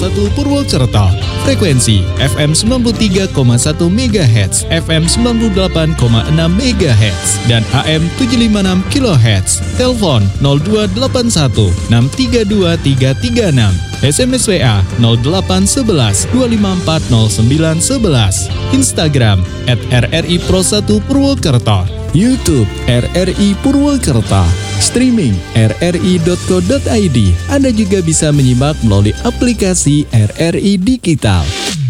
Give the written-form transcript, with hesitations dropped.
1 Purwokerto. Frekuensi FM 93,1 MHz, FM 98,6 MHz, dan AM 756 kHz. Telepon 0281 632 336. SMS WA 0811 254 0911. Instagram @RRI Pro 1 Purwokerto. YouTube RRI Purwokerto. Streaming rri.co.id. Anda juga bisa menyimak melalui aplikasi RRI Digital.